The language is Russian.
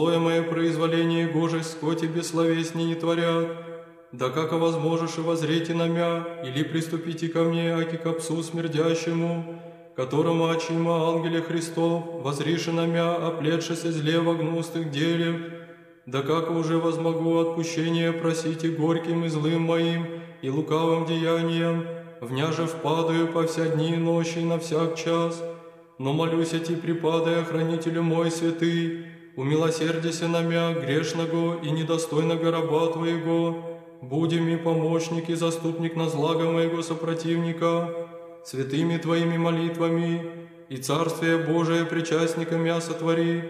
Злое мое произволение и гожесть ко тебе словесни не творят. Да как возможешь и возрите на мя, или приступите ко мне, аки к псу смердящему, которому очима ангеле Христов, возриши на мя, оплетшися злева гнустых дерев, да как уже возмогу отпущения просите горьким и злым моим и лукавым деянием, вняже впадаю по вся дни и ночи на всяк час, но молюсь ти припадая, хранителю мой святый, умилосердися на мя, грешного и недостойного раба Твоего, буди ми помощник и заступник на злага моего сопротивника, святыми Твоими молитвами и Царствие Божие причастниками сотвори,